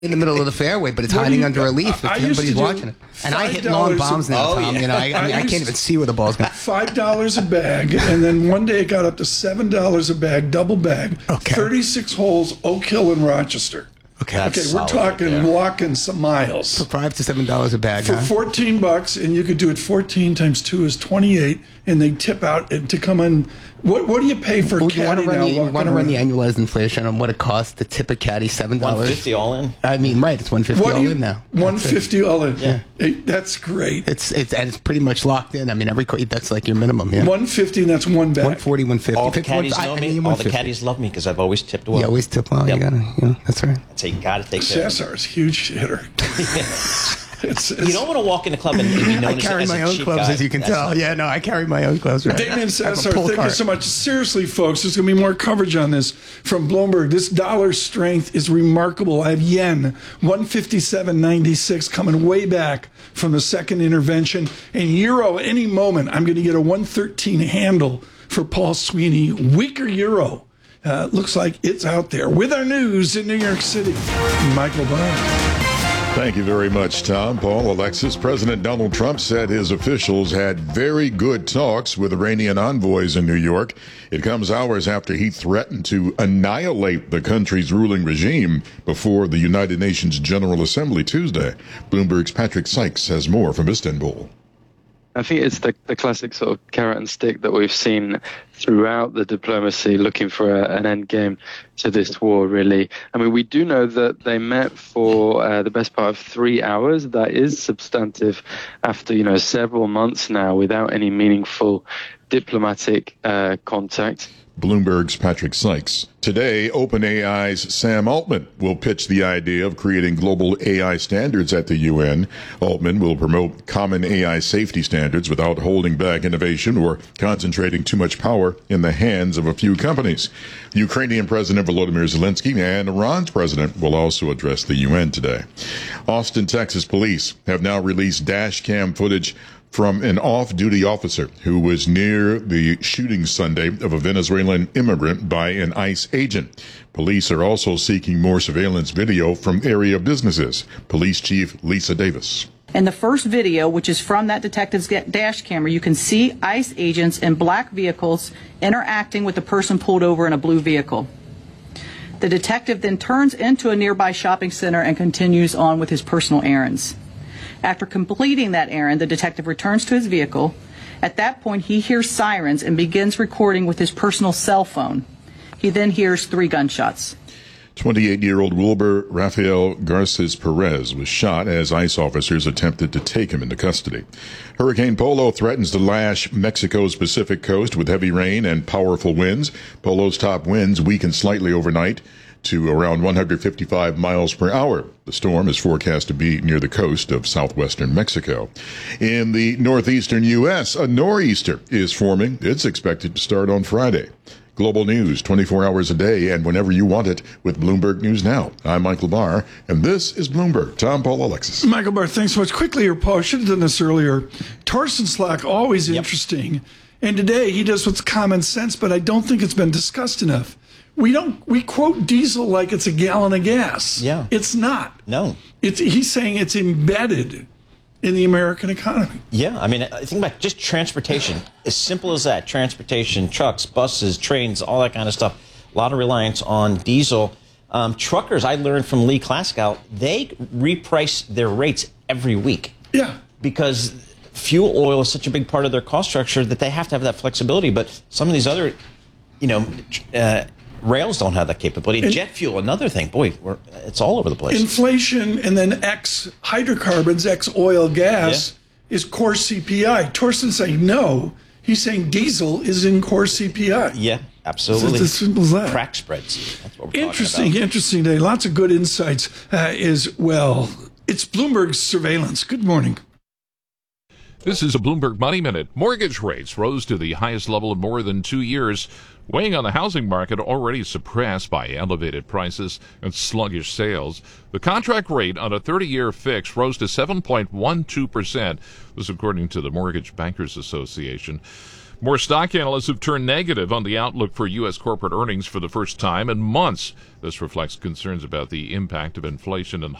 in the middle of the fairway, but it's hiding under a leaf if anybody's watching it. And I hit long bombs now, Tom. Yeah. You know, I can't even see where the ball's going. $5 a bag, and then one day it got up to $7 a bag, double bag. Okay. 36 holes, Oak Hill and Rochester. Okay, We're talking walking some miles. For $5 to $7 a bag, For $14, and you could do it 14 times 2 is 28, and they tip out and to come in. What do you pay for a caddy now? You want to run the annualized inflation on what it costs to tip a caddy $7? $150 all in. I mean, right? It's $150 all in now. $150 all in. Yeah, that's great. It's pretty much locked in. I mean, that's like your minimum. Yeah. $150, and that's one bag. $140, $150. All the caddies know me. All the caddies love me because I've always tipped well. You always tip well. Yep. You gotta. That's right. So you got to take care. Cesar's a huge hitter. You don't want to walk in a club and be known I carry my own clubs, as you can tell. Yeah, no, I carry my own clubs. Right? Damon Cesar, thank you so much. Seriously, folks, there's going to be more coverage on this from Bloomberg. This dollar strength is remarkable. I have yen, 157.96, coming way back from the second intervention. And euro, any moment, I'm going to get a 113 handle for Paul Sweeney. Weaker euro. Looks like it's out there. With our news in New York City, Michael Barr. Thank you very much, Tom. Paul, Alexis. President Donald Trump said his officials had very good talks with Iranian envoys in New York. It comes hours after he threatened to annihilate the country's ruling regime before the United Nations General Assembly Tuesday. Bloomberg's Patrick Sykes has more from Istanbul. I think it's the classic sort of carrot and stick that we've seen throughout the diplomacy, looking for an end game to this war, really. I mean, we do know that they met for the best part of 3 hours. That is substantive after, several months now without any meaningful diplomatic contact. Bloomberg's Patrick Sykes. Today, OpenAI's Sam Altman will pitch the idea of creating global AI standards at the UN. Altman will promote common AI safety standards without holding back innovation or concentrating too much power in the hands of a few companies. Ukrainian President Volodymyr Zelensky and Iran's president will also address the UN today. Austin, Texas police have now released dash cam footage from an off-duty officer who was near the shooting Sunday of a Venezuelan immigrant by an ICE agent. Police are also seeking more surveillance video from area businesses. Police Chief Lisa Davis. In the first video, which is from that detective's dash camera, you can see ICE agents in black vehicles interacting with the person pulled over in a blue vehicle. The detective then turns into a nearby shopping center and continues on with his personal errands. After completing that errand, the detective returns to his vehicle. At that point, he hears sirens and begins recording with his personal cell phone. He then hears 3 gunshots. 28-year-old Wilbur Rafael Garces Perez was shot as ICE officers attempted to take him into custody. Hurricane Polo threatens to lash Mexico's Pacific coast with heavy rain and powerful winds. Polo's top winds weakened slightly overnight to around 155 miles per hour. The storm is forecast to be near the coast of southwestern Mexico. In the northeastern U.S., a nor'easter is forming. It's expected to start on Friday. Global news 24 hours a day and whenever you want it with Bloomberg News Now. I'm Michael Barr, and this is Bloomberg. Tom, Paul, Alexis. Michael Barr, thanks so much. Quickly here, Paul, I should have done this earlier. Torsten Slack, always interesting. And today he does what's common sense, but I don't think it's been discussed enough. We quote diesel like it's a gallon of gas. Yeah. It's not. No. He's saying it's embedded in the American economy. Yeah, I mean, think about just transportation. As simple as that. Transportation, trucks, buses, trains, all that kind of stuff. A lot of reliance on diesel. Truckers, I learned from Lee Klaskow, they reprice their rates every week. Yeah. Because fuel oil is such a big part of their cost structure that they have to have that flexibility. But some of these other, rails don't have that capability. Jet fuel, another thing. Boy, it's all over the place. Inflation and then X hydrocarbons, X oil gas is core CPI. Torsten's saying no. He's saying diesel is in core CPI. Yeah, absolutely. It's as simple as that. Crack spreads. That's what we're Interesting day. Lots of good insights as well. It's Bloomberg's surveillance. Good morning. This is a Bloomberg Money Minute. Mortgage rates rose to the highest level in more than 2 years, weighing on the housing market already suppressed by elevated prices and sluggish sales. The contract rate on a 30-year fix rose to 7.12%. This according to the Mortgage Bankers Association. More stock analysts have turned negative on the outlook for U.S. corporate earnings for the first time in months. This reflects concerns about the impact of inflation and